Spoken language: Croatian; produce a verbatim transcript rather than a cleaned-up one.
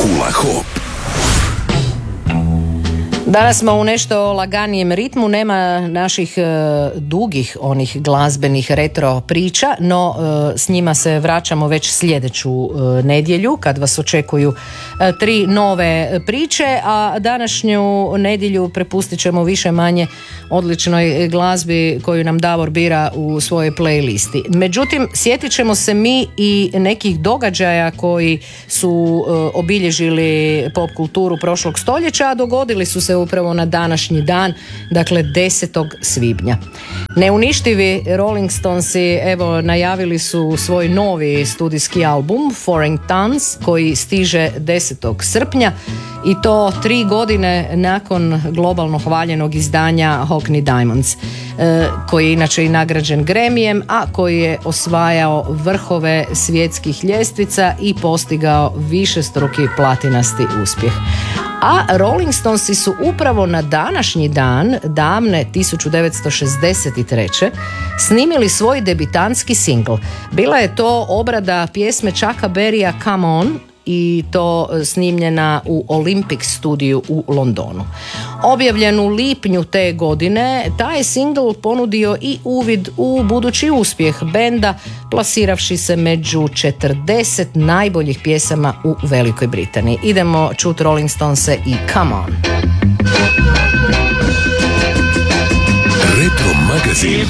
Hula Hop. Danas smo u nešto laganijem ritmu, nema naših e, dugih onih glazbenih retro priča, no e, s njima se vraćamo već sljedeću e, nedjelju kad vas očekuju e, tri nove priče, a današnju nedjelju prepustit ćemo više manje odličnoj glazbi koju nam Davor bira u svojoj playlisti. Međutim, sjetit ćemo se mi i nekih događaja koji su e, obilježili pop kulturu prošlog stoljeća, a dogodili su se upravo na današnji dan, dakle desetog svibnja. Neuništivi Rolling Stonesi evo najavili su svoj novi studijski album Foreign Tons koji stiže desetog srpnja i to tri godine nakon globalno hvaljenog izdanja Hockney Diamonds, koji je inače i nagrađen Gremijem, a koji je osvajao vrhove svjetskih ljestvica i postigao višestruki platinasti uspjeh. A Rolling Stonesi su upravo na današnji dan, davne tisuću devetsto šezdeset treće snimili svoj debitantski singl. Bila je to obrada pjesme Chucka Berrya Come On, i to snimljena u Olympic studiju u Londonu. Objavljen u lipnju te godine, taj singl ponudio i uvid u budući uspjeh benda, plasiravši se među četrdeset najboljih pjesama u Velikoj Britaniji. Idemo čut Rolling Stonese i Come On. Retro magazin.